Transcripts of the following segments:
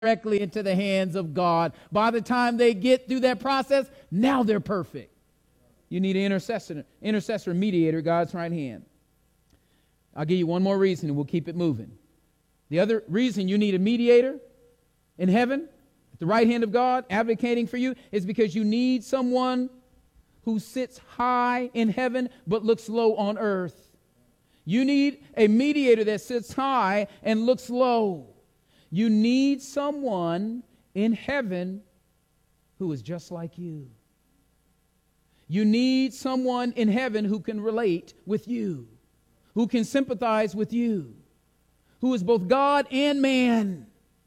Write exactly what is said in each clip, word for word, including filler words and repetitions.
directly into the hands of God. By the time they get through that process, now they're perfect. You need an intercessor, intercessor mediator, God's right hand. I'll give you one more reason and we'll keep it moving. The other reason you need a mediator in heaven, at the right hand of God, advocating for you, is because you need someone who sits high in heaven but looks low on earth. You need a mediator that sits high and looks low. You need someone in heaven who is just like you. You need someone in heaven who can relate with you, who can sympathize with you, who is both God and man.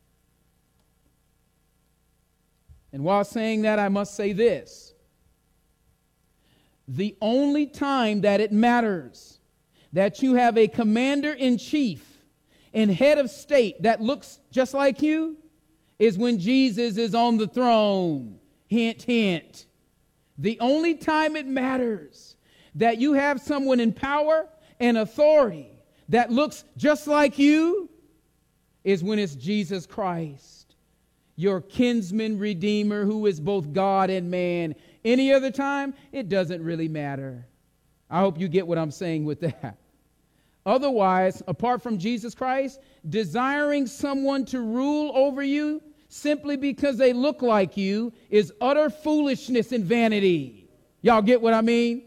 And while saying that, I must say this. The only time that it matters that you have a commander-in-chief and head of state that looks just like you is when Jesus is on the throne. Hint, hint. The only time it matters that you have someone in power and authority that looks just like you is when it's Jesus Christ, your kinsman redeemer who is both God and man. Any other time, it doesn't really matter. I hope you get what I'm saying with that. Otherwise, apart from Jesus Christ, desiring someone to rule over you simply because they look like you is utter foolishness and vanity. Y'all get what I mean?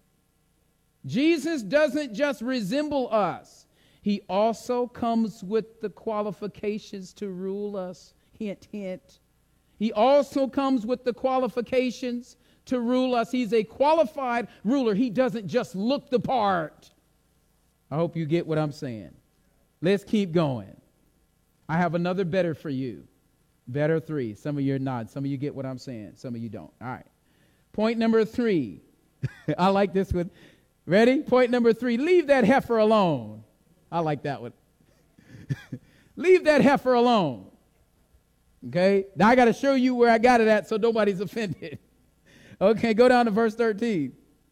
Jesus doesn't just resemble us. He also comes with the qualifications to rule us. Hint, hint. He also comes with the qualifications to rule us. He's a qualified ruler. He doesn't just look the part. I hope you get what I'm saying. Let's keep going. I have another better for you. Better three. Some of you are nodding. Some of you get what I'm saying. Some of you don't. All right. Point number three. I like this one. Ready? Point number three. Leave that heifer alone. I like that one. Leave that heifer alone. Okay? Now I got to show you where I got it at so nobody's offended. Okay, go down to verse thirteen.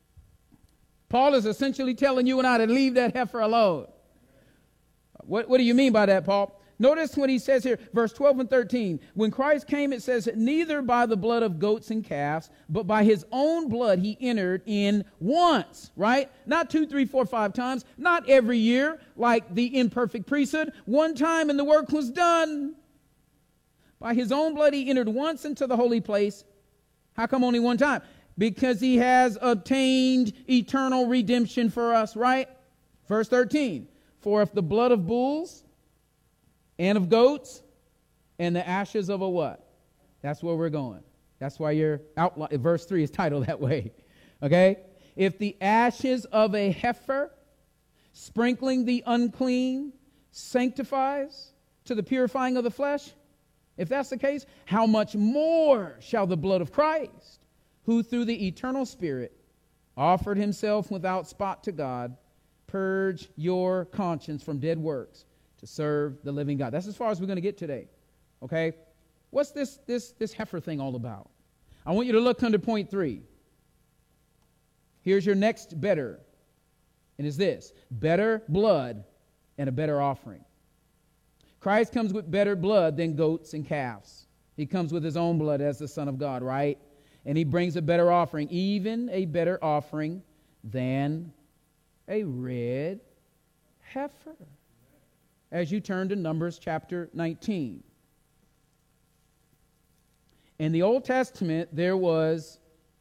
Paul is essentially telling you and I to leave that heifer alone. What, what do you mean by that, Paul? Notice what he says here, verse twelve and thirteen. When Christ came, it says, neither by the blood of goats and calves, but by his own blood he entered in once, right? Not two, three, four, five times, not every year, like the imperfect priesthood. One time and the work was done. By his own blood he entered once into the holy place. How come only one time? Because he has obtained eternal redemption for us, right? Verse thirteen. For if the blood of bulls and of goats and the ashes of a what? That's where we're going. That's why your outline, verse three is titled that way. Okay? If the ashes of a heifer sprinkling the unclean sanctifies to the purifying of the flesh, if that's the case, how much more shall the blood of Christ, who through the eternal Spirit offered himself without spot to God, purge your conscience from dead works to serve the living God. That's as far as we're going to get today. Okay? What's this, this, this heifer thing all about? I want you to look under point three. Here's your next better. And it's this: better blood and a better offering. Christ comes with better blood than goats and calves. He comes with his own blood as the Son of God, right? And he brings a better offering, even a better offering than a red heifer. As you turn to Numbers chapter nineteen. In the Old Testament, there was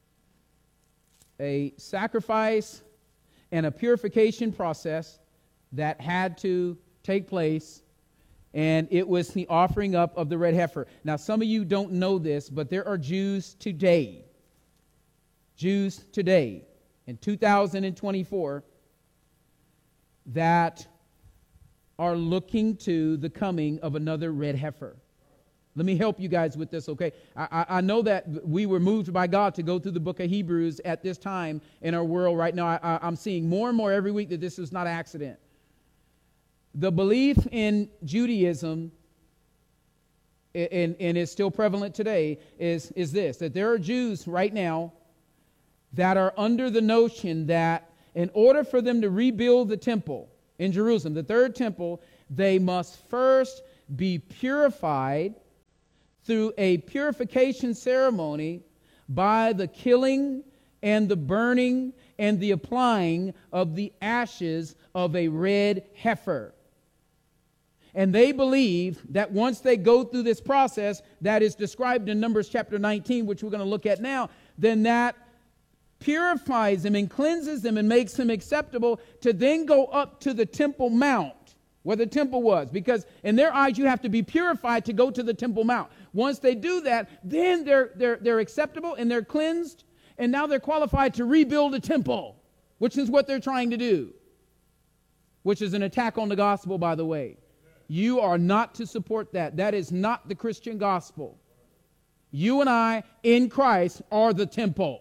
a sacrifice and a purification process that had to take place, and it was the offering up of the red heifer. Now, some of you don't know this, but there are Jews today, Jews today, in two thousand twenty-four, that are looking to the coming of another red heifer. Let me help you guys with this, okay? I, I, I know that we were moved by God to go through the book of Hebrews at this time in our world right now. I, I, I'm seeing more and more every week that this is not an accident. The belief in Judaism, and, and is still prevalent today, is, is this, that there are Jews right now that are under the notion that in order for them to rebuild the temple in Jerusalem, the third temple, they must first be purified through a purification ceremony by the killing and the burning and the applying of the ashes of a red heifer. And they believe that once they go through this process that is described in Numbers chapter nineteen, which we're going to look at now, then that purifies them and cleanses them and makes them acceptable to then go up to the Temple Mount, where the temple was. Because in their eyes, you have to be purified to go to the Temple Mount. Once they do that, then they're, they're, they're acceptable and they're cleansed, and now they're qualified to rebuild a temple, which is what they're trying to do, which is an attack on the gospel, by the way. You are not to support that. That is not the Christian gospel. You and I in Christ are the temple.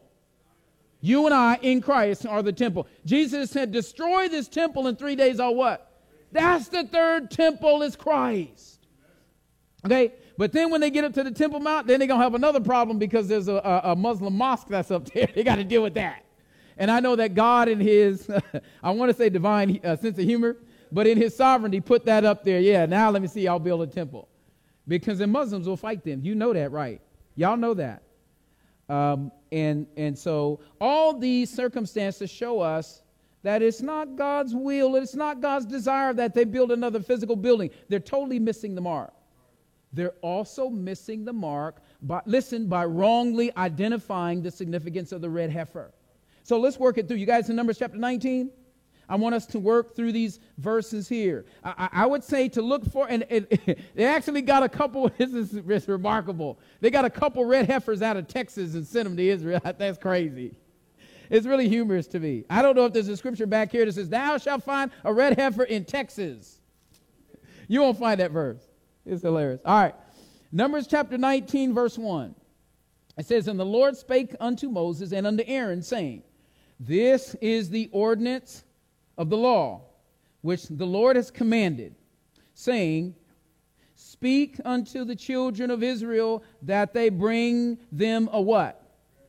You and I in Christ are the temple. Jesus said, destroy this temple in three days or what? That's the third temple is Christ. Okay? But then when they get up to the Temple Mount, then they're going to have another problem because there's a, a, a Muslim mosque that's up there. They got to deal with that. And I know that God in his, I want to say divine uh, sense of humor, but in his sovereignty put that up there. Yeah, now let me see y'all build a temple. Because the Muslims will fight them. You know that, right? Y'all know that. Um, and, and so all these circumstances show us that it's not God's will, it's not God's desire that they build another physical building. They're totally missing the mark. They're also missing the mark, by, listen, by wrongly identifying the significance of the red heifer. So let's work it through. You guys in Numbers chapter nineteen? I want us to work through these verses here. I, I would say to look for, and it, they actually got a couple, this is it's remarkable. They got a couple red heifers out of Texas and sent them to Israel. That's crazy. It's really humorous to me. I don't know if there's a scripture back here that says, thou shalt find a red heifer in Texas. You won't find that verse. It's hilarious. All right. Numbers chapter nineteen, verse one. It says, and the Lord spake unto Moses and unto Aaron, saying, this is the ordinance of the law, which the Lord has commanded, saying, speak unto the children of Israel that they bring them a what?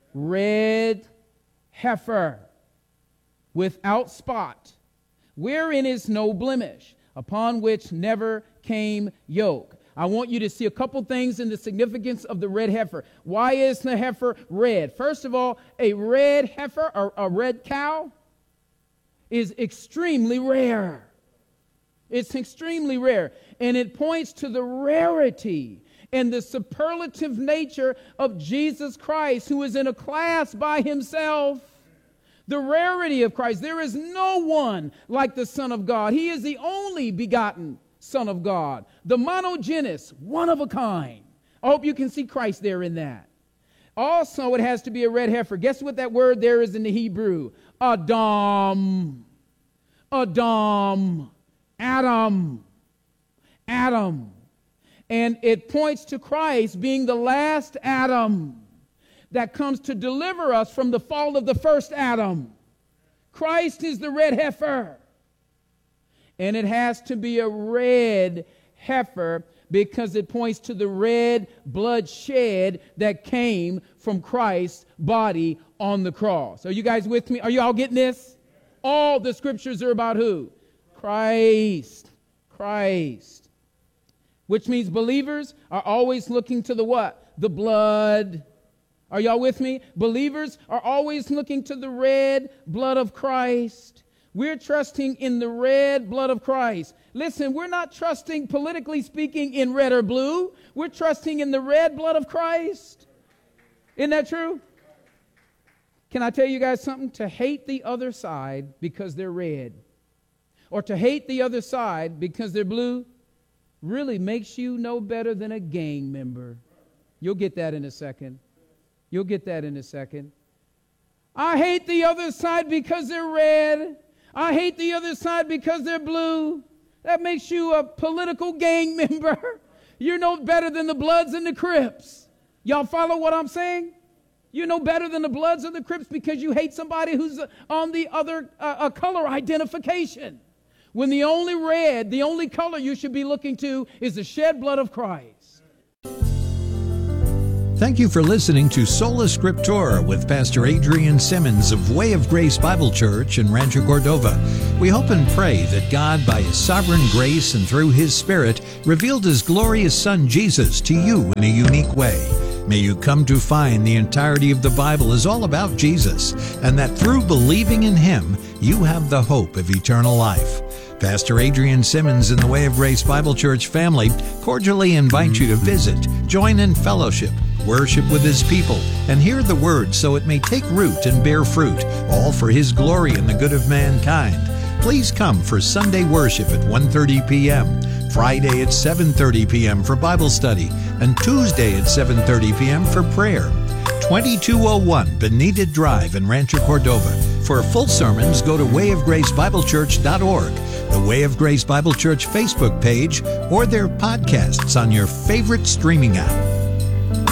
Red heifer, without spot, wherein is no blemish, upon which never came yoke. I want you to see a couple things in the significance of the red heifer. Why is the heifer red? First of all, a red heifer, or a red cow, is extremely rare. It's extremely rare. And it points to the rarity and the superlative nature of Jesus Christ, who is in a class by himself. The rarity of Christ. There is no one like the Son of God. He is the only begotten Son of God. The monogenes, one of a kind. I hope you can see Christ there in that. Also, it has to be a red heifer. Guess what that word there is in the Hebrew? Adam. Adam. Adam. Adam. And it points to Christ being the last Adam that comes to deliver us from the fall of the first Adam. Christ is the red heifer. And it has to be a red heifer because it points to the red blood shed that came from Christ's body on the cross. Are you guys with me? Are you all getting this? All the scriptures are about who? Christ. Christ. Which means believers are always looking to the what? The blood. Are y'all with me? Believers are always looking to the red blood of Christ. We're trusting in the red blood of Christ. Listen, we're not trusting, politically speaking, in red or blue. We're trusting in the red blood of Christ. Isn't that true? Can I tell you guys something? To hate the other side because they're red, or to hate the other side because they're blue, really makes you no better than a gang member. You'll get that in a second. You'll get that in a second. I hate the other side because they're red. I hate the other side because they're blue. That makes you a political gang member. You're no better than the Bloods and the Crips. Y'all follow what I'm saying? You're no better than the Bloods and the Crips because you hate somebody who's on the other uh, uh, color identification. When the only red, the only color you should be looking to is the shed blood of Christ. Thank you for listening to Sola Scriptura with Pastor Adrian Simmons of Way of Grace Bible Church in Rancho Cordova. We hope and pray that God, by His sovereign grace and through His Spirit, revealed His glorious Son Jesus to you in a unique way. May you come to find the entirety of the Bible is all about Jesus, and that through believing in Him, you have the hope of eternal life. Pastor Adrian Simmons and the Way of Grace Bible Church family cordially invite you to visit, join in fellowship, worship with His people, and hear the Word so it may take root and bear fruit, all for His glory and the good of mankind. Please come for Sunday worship at one thirty p.m., Friday at seven thirty p.m. for Bible study, and Tuesday at seven thirty p.m. for prayer. twenty-two oh one Benita Drive in Rancho Cordova. For full sermons, go to way of grace bible church dot org, the Way of Grace Bible Church Facebook page, or their podcasts on your favorite streaming app.